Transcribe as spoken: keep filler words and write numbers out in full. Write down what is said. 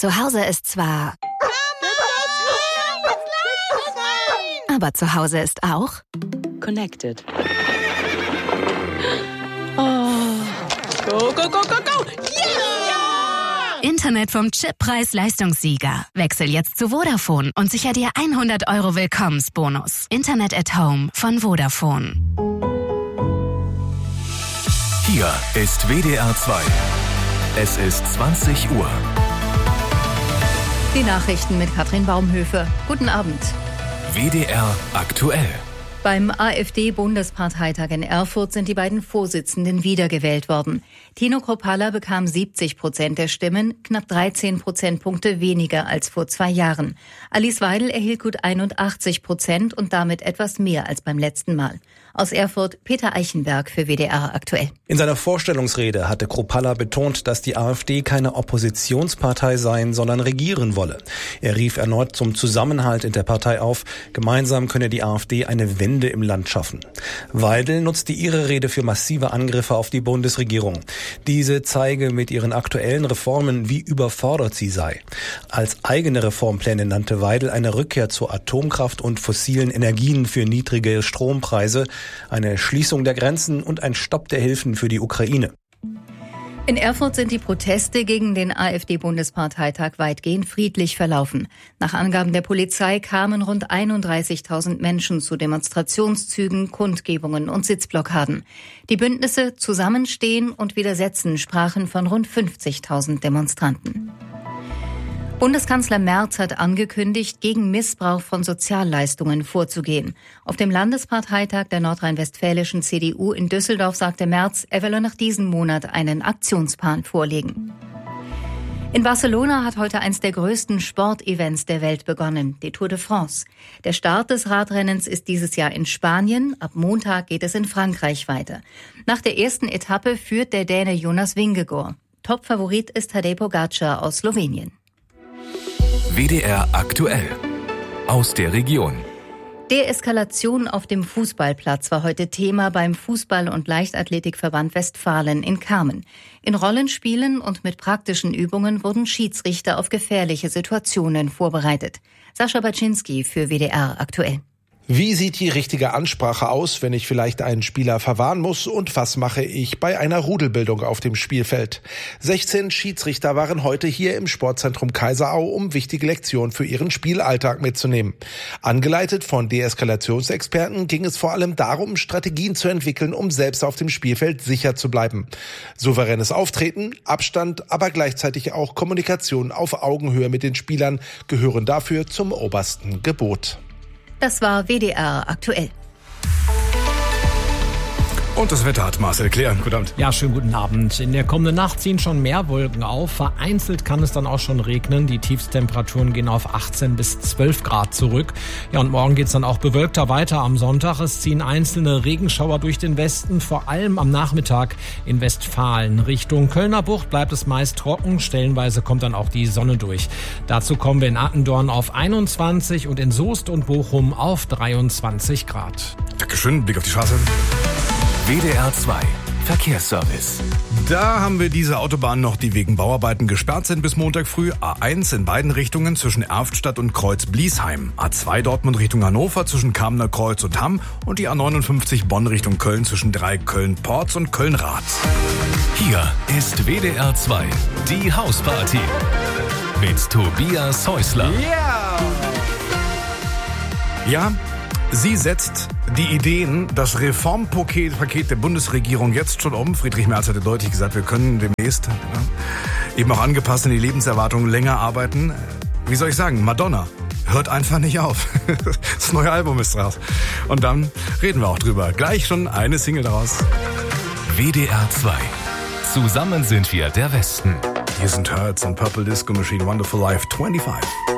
Zu Hause ist zwar... Aber zu Hause ist auch... Connected. Oh. Go, go, go, go, go! Yeah! Internet vom Chip Preis-Leistungssieger. Wechsel jetzt zu Vodafone und sicher dir hundert Euro Willkommensbonus. Internet at Home von Vodafone. Hier ist W D R zwei. Es ist zwanzig Uhr. Die Nachrichten mit Katrin Baumhöfe. Guten Abend. W D R aktuell. Beim AfD-Bundesparteitag in Erfurt sind die beiden Vorsitzenden wiedergewählt worden. Tino Kruppalla bekam siebzig Prozent der Stimmen, knapp dreizehn Prozentpunkte weniger als vor zwei Jahren. Alice Weidel erhielt gut einundachtzig Prozent und damit etwas mehr als beim letzten Mal. Aus Erfurt Peter Eichenberg für W D R aktuell. In seiner Vorstellungsrede hatte Kruppalla betont, dass die AfD keine Oppositionspartei sein, sondern regieren wolle. Er rief erneut zum Zusammenhalt in der Partei auf. Gemeinsam könne die AfD eine Wende im Land schaffen. Weidel nutzte ihre Rede für massive Angriffe auf die Bundesregierung. Diese zeige mit ihren aktuellen Reformen, wie überfordert sie sei. Als eigene Reformpläne nannte Weidel eine Rückkehr zur Atomkraft und fossilen Energien für niedrige Strompreise, eine Schließung der Grenzen und ein Stopp der Hilfen für die Ukraine. In Erfurt sind die Proteste gegen den AfD-Bundesparteitag weitgehend friedlich verlaufen. Nach Angaben der Polizei kamen rund einunddreißigtausend Menschen zu Demonstrationszügen, Kundgebungen und Sitzblockaden. Die Bündnisse Zusammenstehen und Widersetzen sprachen von rund fünfzigtausend Demonstranten. Bundeskanzler Merz hat angekündigt, gegen Missbrauch von Sozialleistungen vorzugehen. Auf dem Landesparteitag der nordrhein-westfälischen C D U in Düsseldorf sagte Merz, er wolle noch diesen Monat einen Aktionsplan vorlegen. In Barcelona hat heute eines der größten Sportevents der Welt begonnen, die Tour de France. Der Start des Radrennens ist dieses Jahr in Spanien, ab Montag geht es in Frankreich weiter. Nach der ersten Etappe führt der Däne Jonas Vingegaard. Topfavorit ist Tadej Pogačar aus Slowenien. W D R aktuell. Aus der Region. Deeskalation auf dem Fußballplatz war heute Thema beim Fußball- und Leichtathletikverband Westfalen in Kamen. In Rollenspielen und mit praktischen Übungen wurden Schiedsrichter auf gefährliche Situationen vorbereitet. Sascha Baczynski für W D R aktuell. Wie sieht die richtige Ansprache aus, wenn ich vielleicht einen Spieler verwahren muss? Und was mache ich bei einer Rudelbildung auf dem Spielfeld? sechzehn Schiedsrichter waren heute hier im Sportzentrum Kaiserau, um wichtige Lektionen für ihren Spielalltag mitzunehmen. Angeleitet von Deeskalationsexperten ging es vor allem darum, Strategien zu entwickeln, um selbst auf dem Spielfeld sicher zu bleiben. Souveränes Auftreten, Abstand, aber gleichzeitig auch Kommunikation auf Augenhöhe mit den Spielern gehören dafür zum obersten Gebot. Das war W D R aktuell. Und das Wetter hat Marcel Klären. Guten Abend. Ja, schönen guten Abend. In der kommenden Nacht ziehen schon mehr Wolken auf. Vereinzelt kann es dann auch schon regnen. Die Tiefstemperaturen gehen auf achtzehn bis zwölf Grad zurück. Ja, und morgen geht's dann auch bewölkter weiter am Sonntag. Es ziehen einzelne Regenschauer durch den Westen, vor allem am Nachmittag in Westfalen. Richtung Kölner Bucht bleibt es meist trocken. Stellenweise kommt dann auch die Sonne durch. Dazu kommen wir in Attendorn auf einundzwanzig und in Soest und Bochum auf dreiundzwanzig Grad. Dankeschön. Blick auf die Straße. W D R zwei Verkehrsservice. Da haben wir diese Autobahnen noch, die wegen Bauarbeiten gesperrt sind bis Montag früh. A eins in beiden Richtungen zwischen Erftstadt und Kreuz-Bliesheim. A zwei Dortmund Richtung Hannover zwischen Kamener Kreuz und Hamm. Und die A neunundfünfzig Bonn Richtung Köln zwischen drei Köln-Porz und Köln-Rath. Hier ist W D R zwei, die Hausparty. Mit Tobias Häusler. Ja! Ja, sie setzt die Ideen, das Reformpaket Paket der Bundesregierung jetzt schon um. Friedrich Merz hatte deutlich gesagt, wir können demnächst, ja, eben auch angepasst an die Lebenserwartung, länger arbeiten. Wie soll ich sagen, Madonna hört einfach nicht auf. Das neue Album ist raus. Und dann reden wir auch drüber. Gleich schon eine Single daraus. W D R zwei. Zusammen sind wir der Westen. Hier sind Hertz und Purple Disco Machine, Wonderful Life fünfundzwanzig.